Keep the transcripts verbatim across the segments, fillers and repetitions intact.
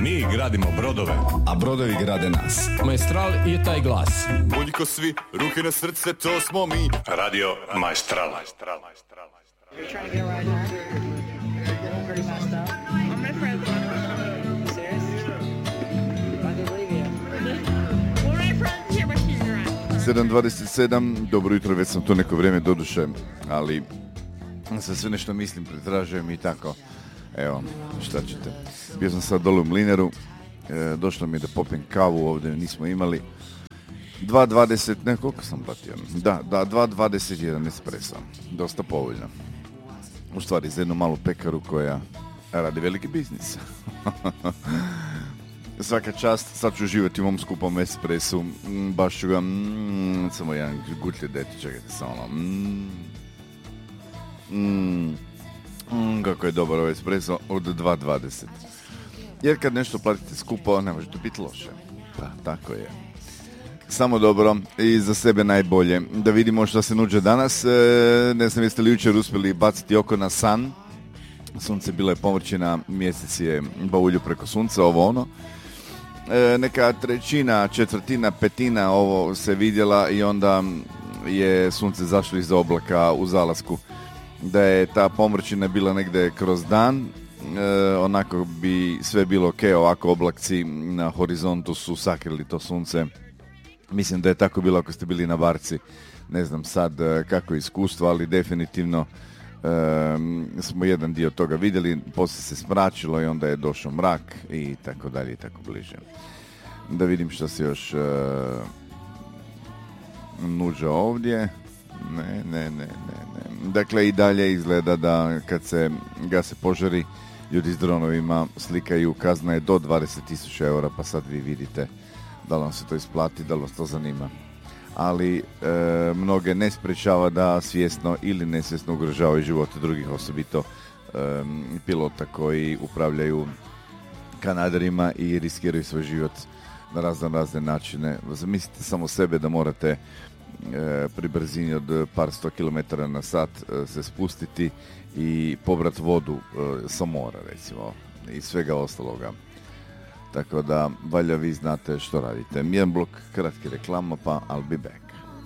Mi gradimo brodove, a brodovi grade nas. Maestral je taj glas. Bolji ko svi, ruke na srce, to smo mi. Radio Maestral. You're trying to get a ride home? You're getting pretty messed up. I'm my friend. Serious? I can believe you. Well, my friend's here, but she's around. sedam dvadeset sedam, dobro jutro, već sam tu neko vrijeme doduše, ali sa sve nešto mislim, pretražujem i tako. Evo, šta ćete. Bio sam sad dole u Mlineru, e, došlo mi je da popim kavu, ovdje nismo imali. dva dvadeset, ne, koliko sam platio? Da, da, dva dvadeset jedan espresso, dosta povoljno. U stvari za jednu malu pekaru koja radi veliki biznis. Svaka čast, sad ću uživati u mom skupom espresu, mm, baš ću ga, mm, samo jedan gutlje deti, čekajte samo, mm, mm, mm, kako je dobar ovaj espresso od dva dvadeset. Jer kad nešto platite skupo, ne može to biti loše. Pa, tako je. Samo dobro i za sebe najbolje. Da vidimo što se nuđe danas. E, ne znam jeste li jučer uspjeli baciti oko na san. Sunce bilo je pomrčina, mjesec je baulju preko sunca, ovo ono. E, neka trećina, četvrtina, petina ovo se vidjela i onda je sunce zašlo iza oblaka u zalasku. Da je ta pomrčina bila negdje kroz dan, e, onako bi sve bilo ok, ovako oblakci na horizontu su sakrili to sunce. Mislim da je tako bilo ako ste bili na barci, ne znam sad kako je iskustvo, ali definitivno um, smo jedan dio toga vidjeli, poslije se smračilo i onda je došao mrak i tako dalje i tako bliže. Da vidim što se još uh, nuđa ovdje. Ne, ne, ne, ne, ne. Dakle i dalje izgleda da kad se gase požari, ljudi s dronovima slikaju, kazna je do dvadeset tisuća eura, pa sad vi vidite da li vam se to isplati, da li vas to zanima. Ali e, mnoge ne sprečava da svjesno ili nesvjesno ugrožavaju živote drugih, osobito e, pilota koji upravljaju kanaderima i riskiraju svoj život na razne razne načine. Zamislite samo sebe da morate e, pri brzini od par sto kilometara na sat e, se spustiti i pobrat vodu e, sa mora, recimo, i svega ostaloga. Tako da, valja vi znate što radite. Jedan blok kratki reklama, pa I'll be back.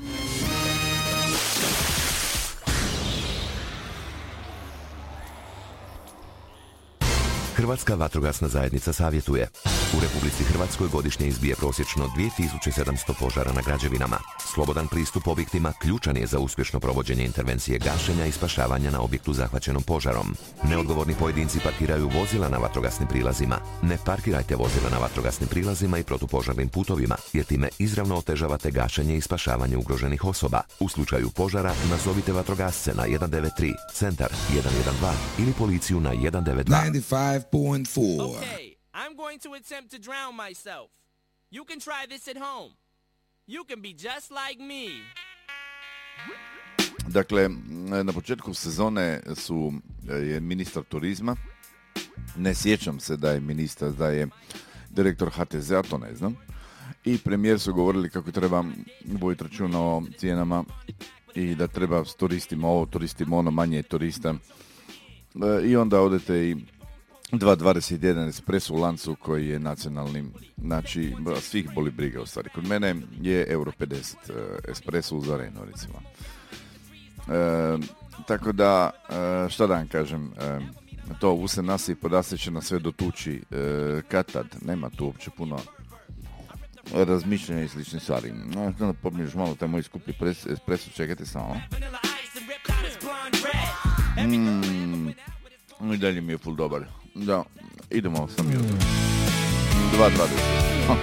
Hrvatska vatrogasna zajednica savjetuje. U Republici Hrvatskoj godišnje izbije prosječno dvije tisuće sedamsto požara na građevinama. Slobodan pristup objektima ključan je za uspješno provođenje intervencije gašenja i spašavanja na objektu zahvaćenom požarom. Neodgovorni pojedinci parkiraju vozila na vatrogasnim prilazima. Ne parkirajte vozila na vatrogasnim prilazima i protupožarnim putovima, jer time izravno otežavate gašenje i spašavanje ugroženih osoba. U slučaju požara nazovite vatrogasce na jedan devet tri, centar jedan jedan dva ili policiju na jedan devet dva. ninety-five point four. Okay, I'm going to attempt to drown myself. You can try this at home. You can be just like me. Dakle, na početku sezone su je ministar turizma, ne sjećam se da je ministar, da je direktor ha te zea, to ne znam, i premijer su govorili kako treba voditi računa o cijenama i da treba s turistima ovo, turistima ono, manje turista. I onda odete i dva dvadeset jedan espresso u lancu koji je nacionalni, znači svih boli briga u stvari. Kod mene je euro pedeset espresso uz arenu, recimo. E, tako da, e, šta da vam kažem, e, to u se nasi podastit će na sve dotući e, katad, nema tu uopće puno razmišljanja i slične stvari. No, pomniš malo taj moj skupi pres, espresso, čekajte samo. Mm, i dalje mi je full dobar. Da, idemo sa minutom. dva dvadeset.